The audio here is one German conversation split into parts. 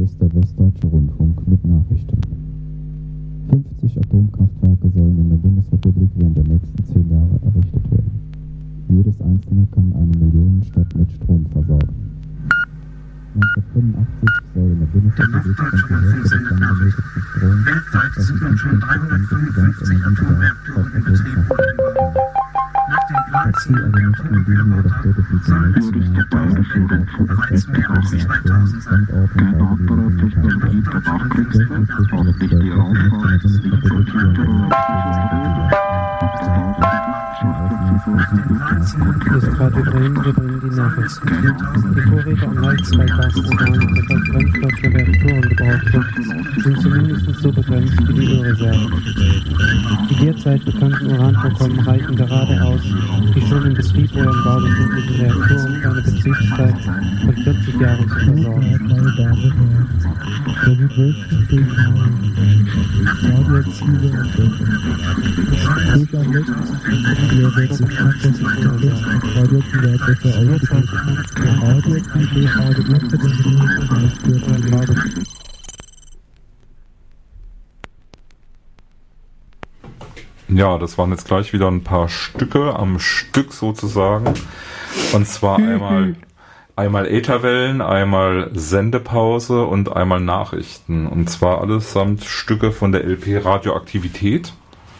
ist der Westdeutsche Rundfunk mit Nachrichten. 50 Atomkraftwerke sollen in der Bundesrepublik während der nächsten 10 Jahre errichtet werden. Jedes einzelne kann eine Millionenstadt mit Strom versorgen. 1985 soll in der Bundesrepublik rund die Hälfte des dann benötigten Stroms weltweit sind nun schon 355 Atomreaktoren in Betrieb. Nach dem Plan Dazu aber nicht in diesem oder spätestens im nächsten Jahr die Ausbildung von Reaktoren Standorte und Baugenehmigungen Hier ist Radio Bremen, wir bringen die Nachrichten. Die Vorräte an Leitzahlgasorganen der Brennstoff für Reaktoren gebraucht wird, sind zumindest so begrenzt wie die Ölreserven. Die derzeit bekannten Uranvorkommen reichen gerade aus, die schon im Betrieb oder im Bau befindlichen Reaktoren für eine Betriebszeit von 40 Jahren zu versorgen. Ja, das waren jetzt gleich wieder ein paar Stücke am Stück sozusagen. Und zwar einmal Ätherwellen, einmal Sendepause und einmal Nachrichten. Und zwar allesamt Stücke von der LP Radioaktivität.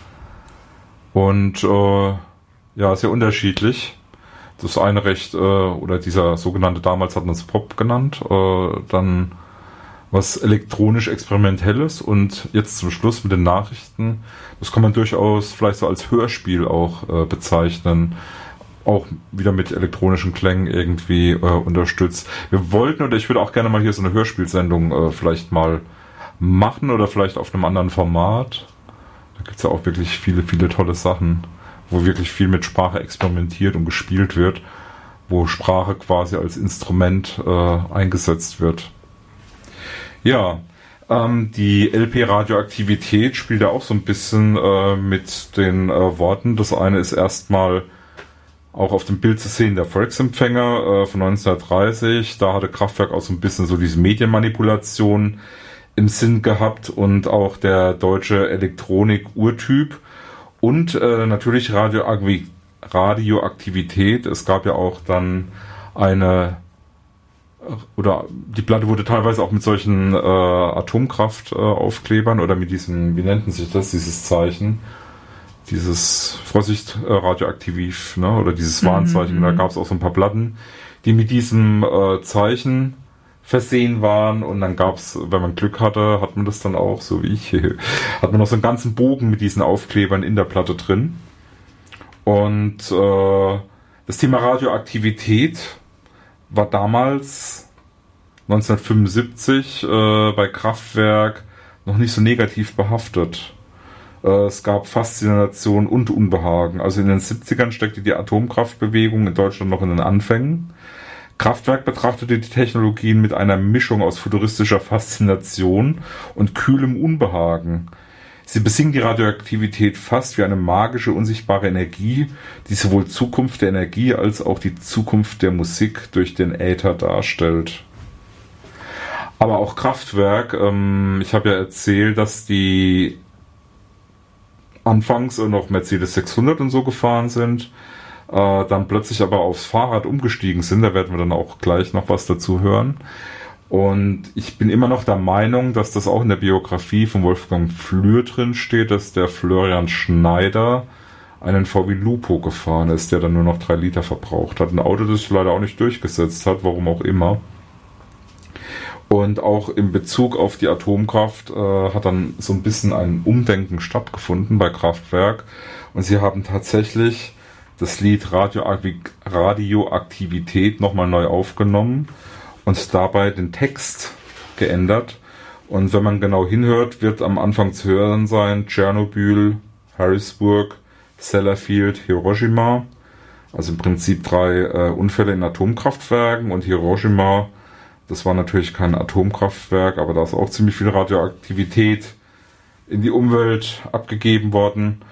Und ja, sehr unterschiedlich. Das eine recht, oder dieser sogenannte, damals hat man es Pop genannt, dann was elektronisch-experimentelles und jetzt zum Schluss mit den Nachrichten. Das kann man durchaus vielleicht so als Hörspiel auch bezeichnen. Auch wieder mit elektronischen Klängen irgendwie unterstützt. Wir wollten, oder ich würde auch gerne mal hier so eine Hörspielsendung vielleicht mal machen oder vielleicht auf einem anderen Format. Da gibt es ja auch wirklich viele, viele tolle Sachen, wo wirklich viel mit Sprache experimentiert und gespielt wird, wo Sprache quasi als Instrument eingesetzt wird. Ja, die LP Radioaktivität spielt ja auch so ein bisschen mit den Worten. Das eine ist erstmal auch auf dem Bild zu sehen, der Volksempfänger von 1930. Da hatte Kraftwerk auch so ein bisschen so diese Medienmanipulation im Sinn gehabt und auch der deutsche Elektronik-Urtyp und natürlich Radioaktivität. Es gab ja auch dann die Platte wurde teilweise auch mit solchen Atomkraftaufklebern oder mit diesem, wie nennt sich das, dieses Zeichen, dieses Vorsicht radioaktiv, ne, oder dieses Warnzeichen. Da gab es auch so ein paar Platten, die mit diesem Zeichen versehen waren, und dann gab es, wenn man Glück hatte, hat man das dann auch, so wie ich, hat man noch so einen ganzen Bogen mit diesen Aufklebern in der Platte drin. Und das Thema Radioaktivität war damals 1975 bei Kraftwerk noch nicht so negativ behaftet. Es gab Faszination und Unbehagen. Also in den 70ern steckte die Atomkraftbewegung in Deutschland noch in den Anfängen. Kraftwerk betrachtete die Technologien mit einer Mischung aus futuristischer Faszination und kühlem Unbehagen. Sie besingen die Radioaktivität fast wie eine magische, unsichtbare Energie, die sowohl Zukunft der Energie als auch die Zukunft der Musik durch den Äther darstellt. Aber auch Kraftwerk, ich habe ja erzählt, dass die anfangs noch Mercedes 600 und so gefahren sind, dann plötzlich aber aufs Fahrrad umgestiegen sind. Da werden wir dann auch gleich noch was dazu hören. Und ich bin immer noch der Meinung, dass das auch in der Biografie von Wolfgang Flür drin steht, dass der Florian Schneider einen VW Lupo gefahren ist, der dann nur noch 3 Liter verbraucht hat. Ein Auto, das sich leider auch nicht durchgesetzt hat, warum auch immer. Und auch in Bezug auf die Atomkraft hat dann so ein bisschen ein Umdenken stattgefunden bei Kraftwerk. Und sie haben tatsächlich das Lied Radioaktivität nochmal neu aufgenommen und dabei den Text geändert. Und wenn man genau hinhört, wird am Anfang zu hören sein Tschernobyl, Harrisburg, Sellafield, Hiroshima. Also im Prinzip 3 Unfälle in Atomkraftwerken. Und Hiroshima, das war natürlich kein Atomkraftwerk, aber da ist auch ziemlich viel Radioaktivität in die Umwelt abgegeben worden.